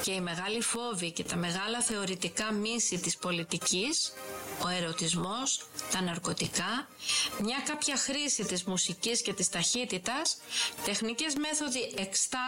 και οι μεγάλοι φόβοι και τα μεγάλα θεωρητικά μίση της πολιτικής, ο ερωτισμός, τα ναρκωτικά, μια κάποια χρήση της μουσικής και της ταχύτητας, τεχνικές μέθοδοι εκστάσεως